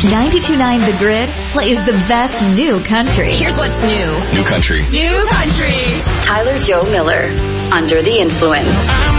92.9 The Grid plays the best new country. Here's what's new. New country. New country. Tyler Joe Miller, Under the Influence.